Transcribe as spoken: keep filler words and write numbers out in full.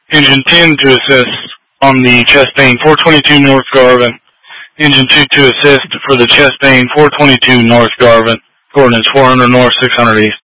Engine ten to assist on the Chastain four twenty-two North Garvin. Engine two to assist for the Chastain four twenty-two North Garvin. Coordinates four hundred north, six hundred east.